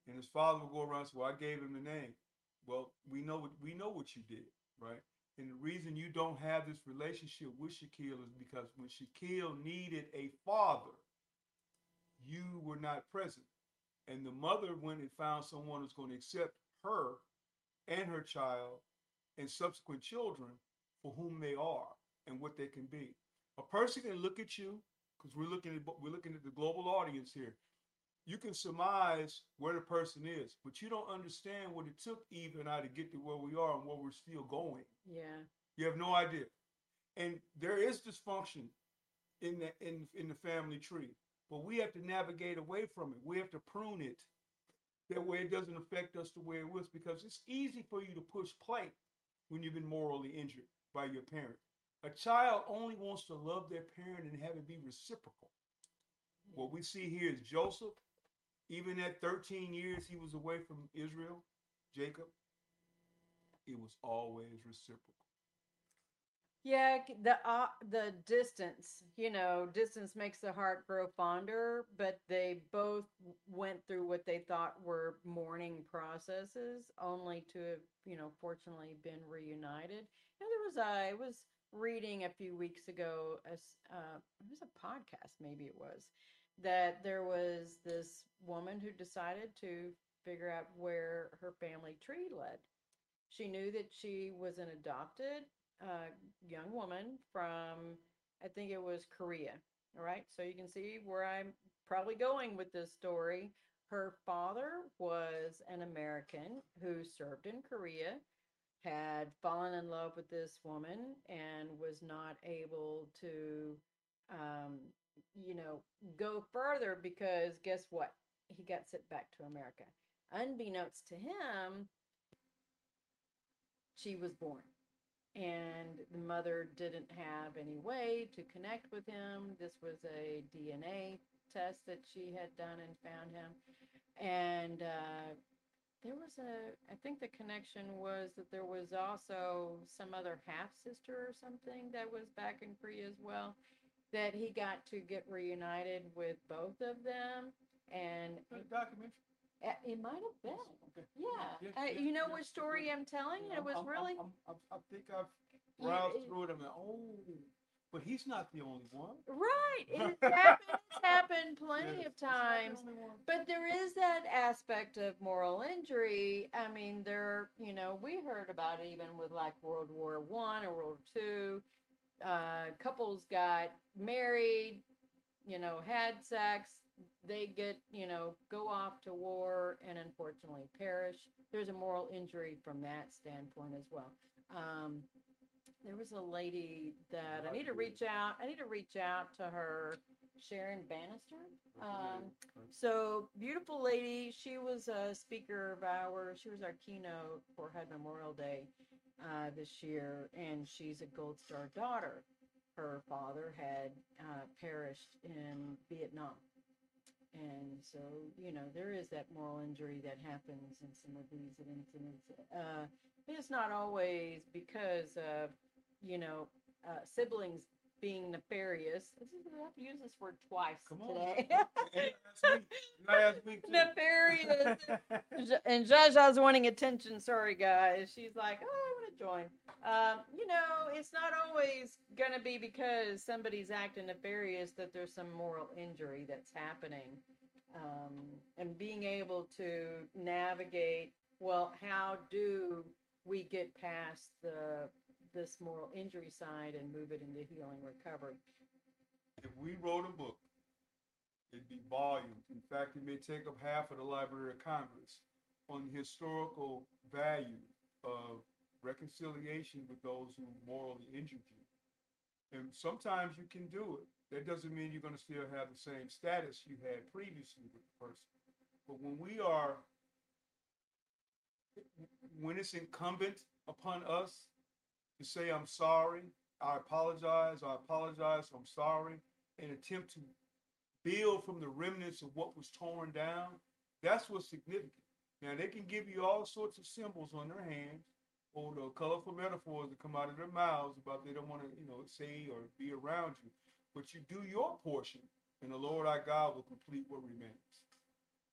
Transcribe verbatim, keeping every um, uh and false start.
And his father would go around and say, well, I gave him the name. Well, we know what we know what you did, right? And the reason you don't have this relationship with Shaquille is because when Shaquille needed a father, you were not present. And the mother went and found someone who's going to accept her and her child and subsequent children for whom they are and what they can be. A person can look at you because we're looking at we're looking at the global audience here. You can surmise where the person is, but you don't understand what it took Eve and I to get to where we are and where we're still going. Yeah. You have no idea. And there is dysfunction in the in in the family tree, but we have to navigate away from it. We have to prune it that way it doesn't affect us the way it was, because it's easy for you to push play when you've been morally injured by your parent. A child only wants to love their parent and have it be reciprocal. Yeah. What we see here is Joseph, even at thirteen years he was away from Israel, Jacob, it was always reciprocal. Yeah, c- the uh, the distance, you know, distance makes the heart grow fonder, but they both w- went through what they thought were mourning processes, only to have, you know, fortunately been reunited. You know, there was I was reading a few weeks ago, as uh, it was a podcast, maybe it was, that there was this woman who decided to figure out where her family tree led. She knew that she was an adopted uh, young woman from, I think it was Korea. All right. So you can see where I'm probably going with this story. Her father was an American who served in Korea, had fallen in love with this woman, and was not able to, um, you know, go further because guess what? He got sent back to America. Unbeknownst to him, she was born, and the mother didn't have any way to connect with him. This was a D N A test that she had done and found him. And uh, there was a, I think the connection was that there was also some other half sister or something that was back in Korea as well, that he got to get reunited with both of them. And Documentary. uh, it might have Yes. been. Okay. Yeah. Yes. Uh, Yes. you know Yes. which story Yes. I'm telling? Yeah, It I'm, was I'm, really, I'm, I'm, i think I've you, browsed through it. I'm like, oh, but he's not the only one. right. Yes, It's happened. It's happened plenty of he's not the times. only one. But there is that aspect of moral injury. I mean, there, you know, we heard about it even with like World War One or World War Two. Uh, couples got married, you know, had sex. They get, you know, go off to war and unfortunately perish. There's a moral injury from that standpoint as well. Um, there was a lady that I need to reach out. I need to reach out to her, Sharon Bannister. Um, so beautiful lady. She was a speaker of ours. She was our keynote for Head Memorial Day uh, this year, and she's a Gold Star daughter. Her father had uh, perished in Vietnam. And so, you know, there is that moral injury that happens in some of these incidents. Uh, it's not always because of, you know, uh, siblings being nefarious. This is, I have to use this word twice Come on. today. And that's me. That's me too. Nefarious. And Jaja's wanting attention. Sorry, guys. She's like, oh, I want to join. Um, you know, it's not always going to be because somebody's acting nefarious that there's some moral injury that's happening. Um, and being able to navigate, well, how do we get past the this moral injury side and move it into healing recovery? If we wrote a book, it'd be volumes. In fact, it may take up half of the Library of Congress on the historical value of reconciliation with those who morally injured you. And sometimes you can do it. That doesn't mean you're going to still have the same status you had previously with the person. But when we are, when it's incumbent upon us to say, I'm sorry, I apologize, I apologize, I'm sorry, and attempt to build from the remnants of what was torn down, that's what's significant. Now, they can give you all sorts of symbols on their hands or the colorful metaphors that come out of their mouths about they don't want to, you know, say or be around you. But you do your portion, and the Lord our God will complete what remains.